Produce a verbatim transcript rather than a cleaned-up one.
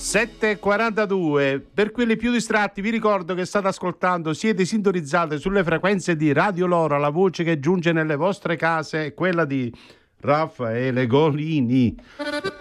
sette e quarantadue. Per quelli più distratti vi ricordo che state ascoltando, siete sintonizzate sulle frequenze di Radio Lora. La voce che giunge nelle vostre case è quella di Raffaele Golini.